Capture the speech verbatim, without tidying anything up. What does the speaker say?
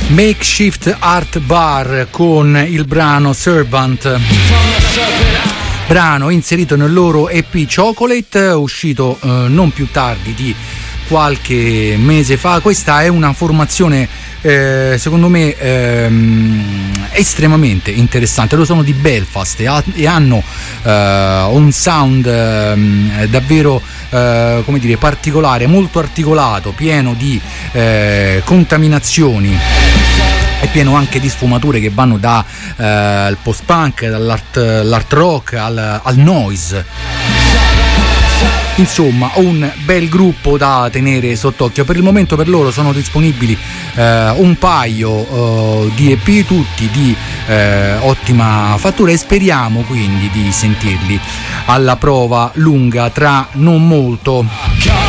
Makeshift Art Bar con il brano Servant, brano inserito nel loro E P Chocolate, uscito eh, non più tardi di qualche mese fa. Questa è una formazione eh, secondo me ehm, estremamente interessante. Loro sono di Belfast e, ha, e hanno eh, un sound eh, davvero eh, come dire particolare, molto articolato, pieno di eh, contaminazioni. È pieno anche di sfumature che vanno da eh, il post-punk, dall'art l'art rock al, al noise. Insomma, un bel gruppo da tenere sott'occhio. Per il momento per loro sono disponibili eh, un paio eh, di E P, tutti di eh, ottima fattura, e speriamo quindi di sentirli alla prova lunga tra non molto.